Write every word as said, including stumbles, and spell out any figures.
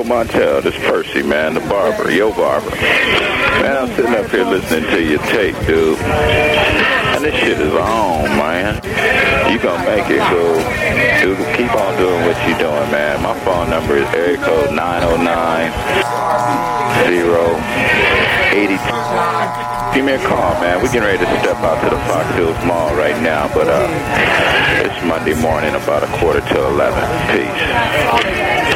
Montel, this Percy, man, the barber, yo barber. Man, I'm sitting up here listening to your tape, dude. And this shit is on, man. You gonna make it, so dude, keep on doing what you doing, man. My phone number is area code nine oh nine, zero, eight two. Give me a call, man. We're getting ready to step out to the Fox Hills Mall right now, but uh, it's Monday morning, about a quarter to eleven. Peace.